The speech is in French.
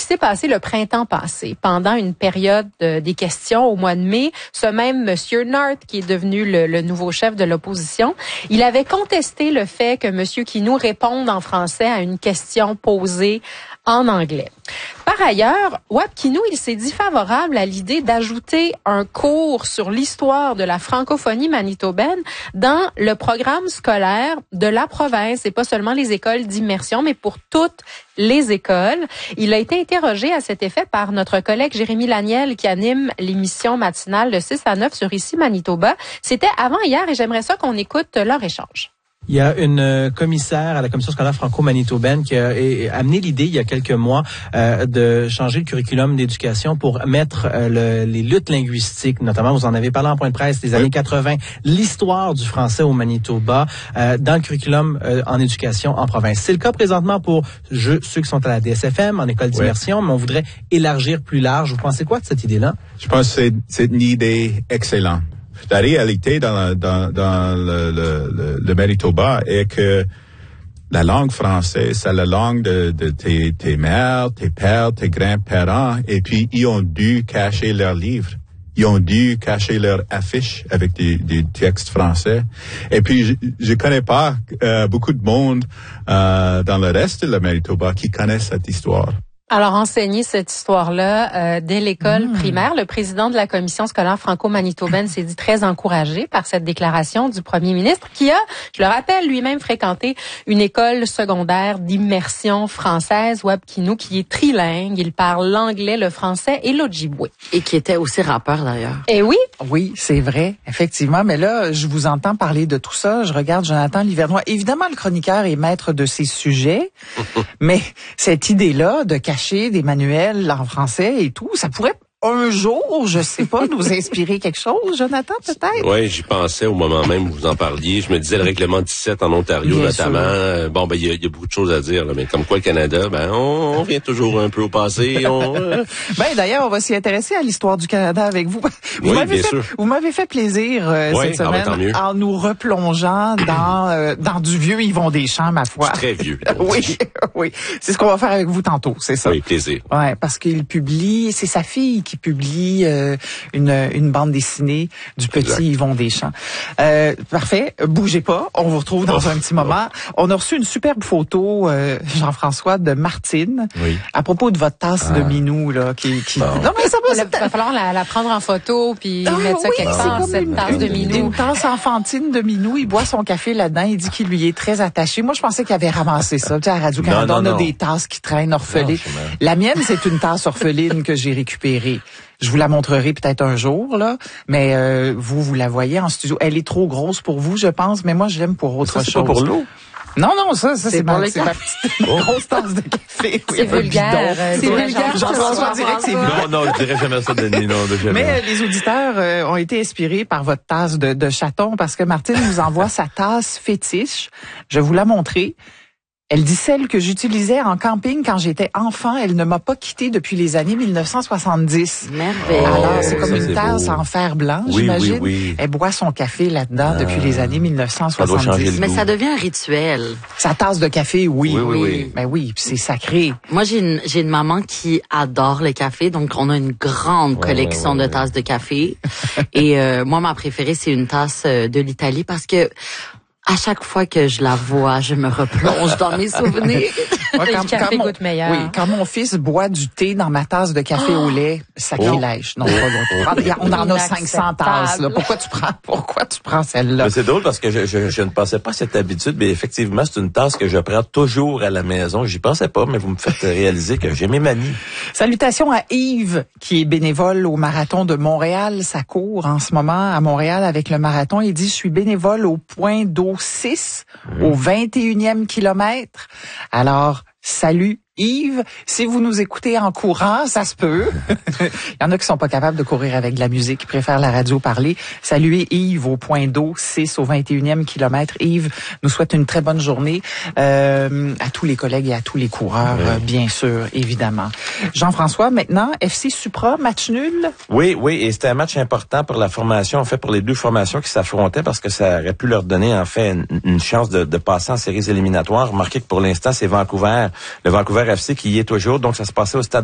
s'est passé le printemps passé. Pendant une période des questions au mois de mai, ce même Monsieur North, qui est devenu le nouveau chef de l'opposition, il avait contesté le fait que Monsieur Quinu réponde en français à une question posée en anglais. Par ailleurs, Wap Kinou, il s'est dit favorable à l'idée d'ajouter un cours sur l'histoire de la francophonie manitobaine dans le programme scolaire de la province, et pas seulement les écoles d'immersion, mais pour toutes les écoles. Il a été interrogé à cet effet par notre collègue Jérémy Laniel, qui anime l'émission matinale de 6 à 9 sur Ici Manitoba. C'était avant hier et j'aimerais ça qu'on écoute leur échange. Il y a une commissaire à la Commission scolaire franco-manitobaine qui a amené l'idée il y a quelques mois de changer le curriculum d'éducation pour mettre les luttes linguistiques, notamment vous en avez parlé en point de presse des années 80, l'histoire du français au Manitoba dans le curriculum en éducation en province. C'est le cas présentement pour ceux qui sont à la DSFM, en école d'immersion, mais on voudrait élargir plus large. Vous pensez quoi de cette idée-là? Je pense que c'est une idée excellente. La réalité dans le Manitoba est que la langue française, c'est la langue de tes mères, tes pères, tes grands-parents, et puis ils ont dû cacher leurs livres. Ils ont dû cacher leurs affiches avec des textes français. Et puis, je connais pas beaucoup de monde dans le reste de la Manitoba qui connaissent cette histoire. Alors, enseigner cette histoire-là dès l'école primaire, le président de la Commission scolaire franco-manitobaine s'est dit très encouragé par cette déclaration du premier ministre qui a, je le rappelle, lui-même fréquenté une école secondaire d'immersion française, Wap Kinou, qui est trilingue. Il parle l'anglais, le français et l'Ojibwe. Et qui était aussi rappeur, d'ailleurs. Eh oui? Oui, c'est vrai, effectivement. Mais là, je vous entends parler de tout ça. Je regarde Jonathan Livernois. Évidemment, le chroniqueur est maître de ses sujets, mais cette idée-là de cacher des manuels en français et tout, ça pourrait un jour, je sais pas, nous inspirer quelque chose, Jonathan, peut-être? Oui, j'y pensais au moment même où vous en parliez. Je me disais le règlement 17 en Ontario, Bien notamment. Bon, ben, il y a beaucoup de choses à dire, là, mais comme quoi le Canada, ben, on vient toujours un peu au passé. Ben, d'ailleurs, on va s'y intéresser à l'histoire du Canada avec vous. Vous m'avez fait plaisir cette semaine en nous replongeant dans du vieux Yvon Deschamps, ma foi. Très vieux. Oui. C'est ce qu'on va faire avec vous tantôt, c'est ça? Oui, plaisir. Ouais, parce qu'il publie, c'est sa fille qui publie une bande dessinée du petit Yvon Deschamps. Parfait, bougez pas, on vous retrouve dans un petit moment. On a reçu une superbe photo, Jean-François, de Martine, à propos de votre tasse de minou, là, qui... Non, mais ça va falloir la prendre en photo puis mettre ça quelque part, cette tasse de minou. Une tasse enfantine de minou, il boit son café là-dedans, il dit qu'il lui est très attaché. Moi, je pensais qu'il avait ramassé ça. Tu sais, à Radio-Canada, on a des tasses qui traînent orphelines. La mienne, c'est une tasse orpheline que j'ai récupérée. Je vous la montrerai peut-être un jour, là, mais vous la voyez en studio. Elle est trop grosse pour vous, je pense, mais moi, je l'aime pour autre chose. C'est pas pour l'eau? Non, ça c'est ma petite grosse tasse de café. C'est vulgaire. C'est vulgaire. Jean-François dirait que c'est vulgaire. Non, je dirais jamais ça, Denis. Non, jamais. Mais les auditeurs ont été inspirés par votre tasse de chaton parce que Martine nous envoie sa tasse fétiche. Je vais vous la montrer. Elle dit celle que j'utilisais en camping quand j'étais enfant. Elle ne m'a pas quittée depuis les années 1970. Merveilleux. Alors, c'est comme une tasse en fer blanc, j'imagine. Oui. Elle boit son café là-dedans depuis les années 1970. Mais ça devient un rituel. Sa tasse de café, oui. Oui. Ben oui, c'est sacré. Moi, j'ai une maman qui adore le café, donc on a une grande collection de tasses de café. Et moi, ma préférée, c'est une tasse de l'Italie parce que à chaque fois que je la vois, je me replonge dans mes souvenirs. Le café goûte meilleur. Oui, quand mon fils boit du thé dans ma tasse de café au lait, sacrilège. Non, on en a 500 tasses. Là. Pourquoi tu prends celle-là? Mais c'est drôle parce que je ne pensais pas à cette habitude, mais effectivement, c'est une tasse que je prends toujours à la maison. J'y pensais pas, mais vous me faites réaliser que j'ai mes manies. Salutations à Yves, qui est bénévole au marathon de Montréal. Ça court en ce moment à Montréal avec le marathon. Il dit, je suis bénévole au point d'eau 6 au 21e kilomètre. Alors, salut Yves, si vous nous écoutez en courant, ça se peut. Il y en a qui sont pas capables de courir avec de la musique, qui préfèrent la radio parler. Saluez Yves au point d'eau 6 au 21e kilomètre. Yves nous souhaite une très bonne journée à tous les collègues et à tous les coureurs, bien sûr, évidemment. Jean-François, maintenant, FC Supra, match nul? Oui, et c'était un match important pour la formation, en fait, pour les deux formations qui s'affrontaient parce que ça aurait pu leur donner, en fait, une chance de passer en séries éliminatoires. Remarquez que pour l'instant, c'est le Vancouver FC qui y est toujours, donc ça se passait au stade